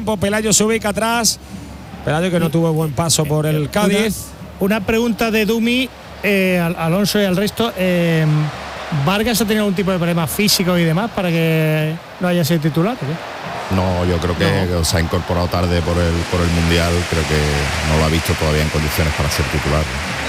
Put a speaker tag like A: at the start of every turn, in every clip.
A: tiempo. Pelayo se ubica atrás. Pelayo que no tuvo buen paso por el Cádiz.
B: Una pregunta de Dumi, Alonso y al resto. ¿Vargas ha tenido algún tipo de problema físico y demás para que no haya sido titular? ¿O qué?
C: No, yo creo que se ha incorporado tarde por el Mundial. Creo que no lo ha visto todavía en condiciones para ser titular.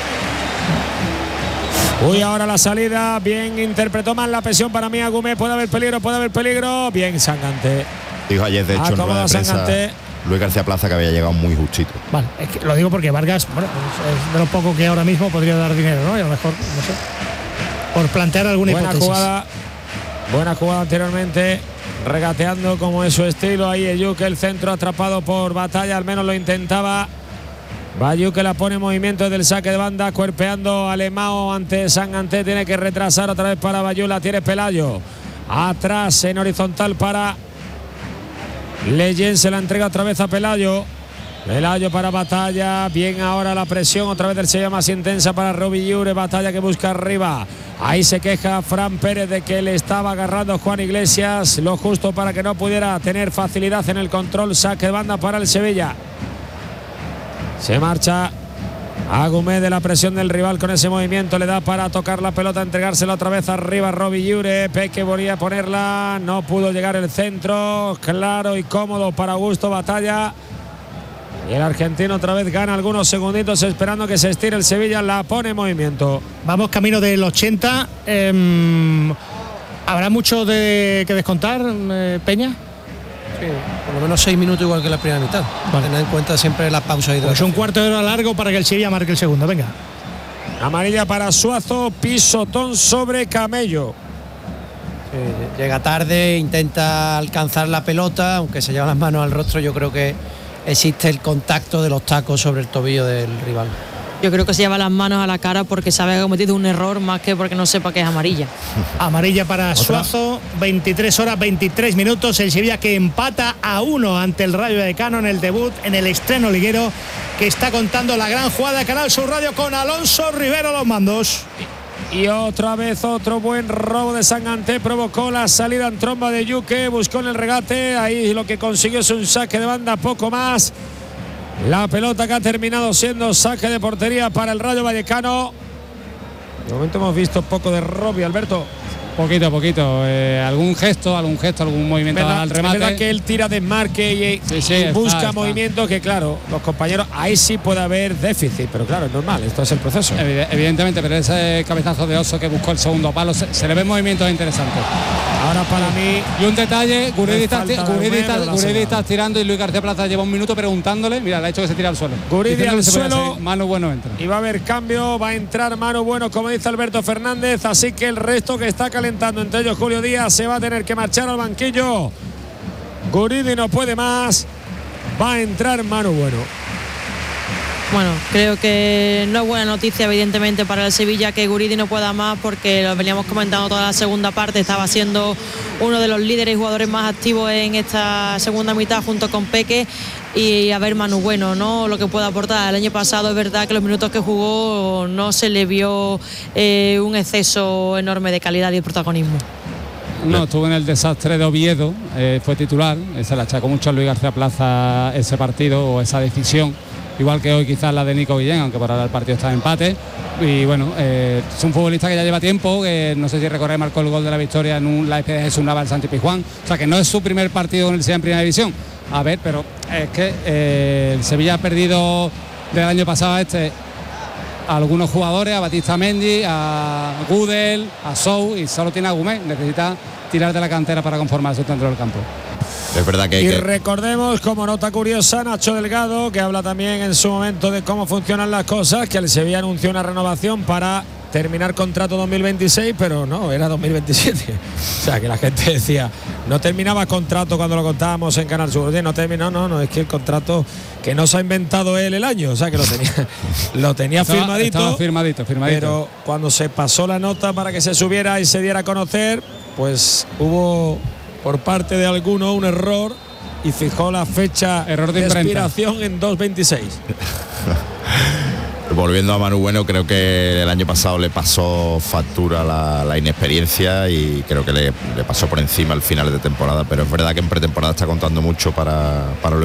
A: Uy, ahora la salida, bien interpretó mal la presión para mí Agumé, puede haber peligro, bien Sangante.
C: Dijo ayer de hecho en rueda de prensa Luis García Plaza que había llegado muy justito.
B: Vale, es que lo digo porque Vargas, bueno, es de lo poco que ahora mismo podría dar dinero, ¿no? Y a lo mejor, no sé, por plantear alguna hipótesis.
A: Buena jugada anteriormente, regateando como es su estilo, ahí Eyuke, el centro atrapado por Batalla, al menos lo intentaba. Bayú que la pone en movimiento del saque de banda, cuerpeando Alemão ante Sangante, tiene que retrasar otra vez para Bayú, la tiene Pelayo. Atrás en horizontal para Leyen, se la entrega otra vez a Pelayo. Pelayo para Batalla, bien ahora la presión otra vez del Sevilla más intensa para Robillure, Batalla que busca arriba. Ahí se queja Fran Pérez de que le estaba agarrando Juan Iglesias, lo justo para que no pudiera tener facilidad en el control, saque de banda para el Sevilla. Se marcha Agumé de la presión del rival con ese movimiento, le da para tocar la pelota, entregársela otra vez arriba Robillure. Peque volvía ponerla, no pudo llegar el centro, claro y cómodo para Augusto Batalla. Y el argentino otra vez gana algunos segunditos esperando que se estire el Sevilla, la pone en movimiento.
B: Vamos camino del 80. ¿Habrá mucho que descontar, Peña?
D: Sí, por lo menos 6 minutos igual que la primera mitad. Vale. Tener en cuenta siempre las pausas.
B: Pues un cuarto de hora largo para que el Sevilla marque el segundo. Venga.
A: Amarilla para Suazo, pisotón sobre Camello.
D: Sí, llega tarde, intenta alcanzar la pelota, aunque se lleva las manos al rostro. Yo creo que existe el contacto de los tacos sobre el tobillo del rival.
E: Yo creo que se lleva las manos a la cara porque sabe que ha cometido un error más que porque no sepa que es amarilla.
B: Amarilla para Suazo, 23 horas 23 minutos, el Sevilla que empata a 1 ante el Rayo Vallecano en el debut, en el estreno liguero, que está contando la gran jugada de Canal Sur Radio con Alonso Rivero a los mandos.
A: Y otra vez otro buen robo de Sangante, provocó la salida en tromba de Yuque, buscó en el regate, ahí lo que consiguió es un saque de banda, poco más. La pelota que ha terminado siendo saque de portería para el Rayo Vallecano. De momento hemos visto poco de Robbie, Alberto.
F: Poquito. Algún gesto, algún movimiento al remate.
A: Es verdad que él tira desmarque y busca movimientos que, claro, los compañeros, ahí sí puede haber déficit, pero claro, es normal, esto es el proceso.
F: Evidentemente, pero ese cabezazo de Oso que buscó el segundo palo, se le ven movimientos interesantes.
A: Ahora para mí.
F: Y un detalle, Guridi está tirando y Luis García Plaza lleva un minuto preguntándole, mira, le ha hecho que se tira al suelo.
A: Guridi al suelo.
F: Manu Bueno entra.
A: Y va a haber cambio, va a entrar Manu Bueno, como dice Alberto Fernández, así que el resto que está calentando, entre ellos Julio Díaz, se va a tener que marchar al banquillo. Guridi no puede más, va a entrar Manu Bueno.
E: Bueno, creo que no es buena noticia evidentemente para el Sevilla que Guridi no pueda más, porque lo veníamos comentando toda la segunda parte, estaba siendo uno de los líderes y jugadores más activos en esta segunda mitad junto con Peque, y a ver Manu Bueno, ¿no? Lo que puede aportar. El año pasado es verdad que los minutos que jugó no se le vio un exceso enorme de calidad y de protagonismo.
F: No, estuvo en el desastre de Oviedo, fue titular, se le achacó mucho a Luis García Plaza ese partido o esa decisión. Igual que hoy quizás la de Nico Guillén, aunque por ahora el partido está en empate. Y bueno, es un futbolista que ya lleva tiempo, que no sé si recorre, marcó el gol de la victoria en la despedida de Jesús Nava al Santi Pizjuán. O sea que no es su primer partido en el Sevilla en Primera División. A ver, pero es que el Sevilla ha perdido del año pasado a algunos jugadores, a Batista Mendy, a Gudel, a Sou, y solo tiene a Agumé. Necesita tirar de la cantera para conformar su centro del campo.
C: Es verdad que
A: y recordemos, como nota curiosa, Nacho Delgado, que habla también en su momento de cómo funcionan las cosas, que el Sevilla anunció una renovación para terminar contrato 2026, pero no, era 2027. O sea, que la gente decía, no terminaba contrato cuando lo contábamos en Canal Sur. Oye, no terminó, no, es que el contrato que no se ha inventado él el año, o sea, que lo tenía firmadito.
F: Estaba firmadito.
A: Pero cuando se pasó la nota para que se subiera y se diera a conocer, pues hubo por parte de alguno un error y fijó la fecha de expiración en 2.26.
C: Volviendo a Manu Bueno, creo que el año pasado le pasó factura la inexperiencia y creo que le pasó por encima al final de temporada, pero es verdad que en pretemporada está contando mucho para